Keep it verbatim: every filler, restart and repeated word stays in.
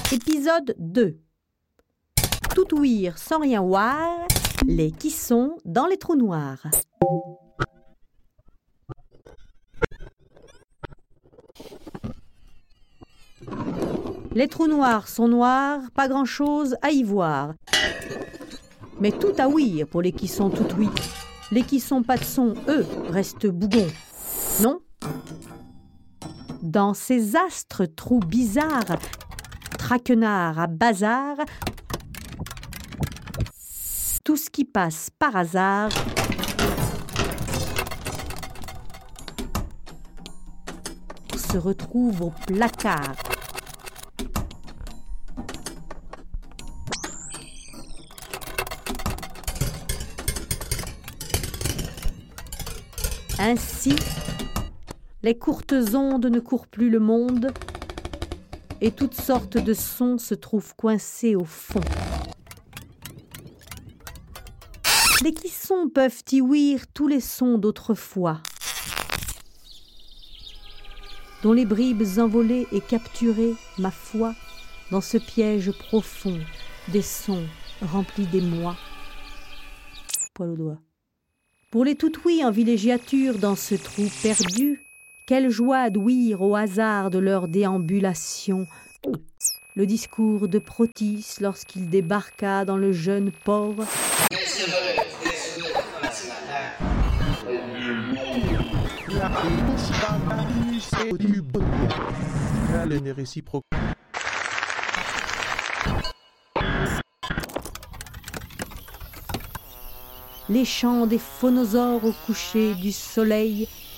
Épisode deux. Tout ouïr sans rien voir, les qui sont dans les trous noirs. Les trous noirs sont noirs, pas grand-chose à y voir. Mais tout à ouïr pour les qui sont tout ouïs. Les qui sont pas de son, eux, restent bougons. Non? Dans ces astres trous bizarres, traquenards à bazar, tout ce qui passe par hasard se retrouve au placard. Ainsi, les courtes ondes ne courent plus le monde et toutes sortes de sons se trouvent coincés au fond. Les qui sont peuvent y ouïr tous les sons d'autrefois, dont les bribes envolées et capturées, ma foi, dans ce piège profond des sons remplis d'émoi. Poil au doigt. Pour les tout-ouïs en villégiature dans ce trou perdu, quelle joie d'ouïr au hasard de leur déambulation le discours de Protis lorsqu'il débarqua dans le jeune port. Les chants des phonosaures au coucher du soleil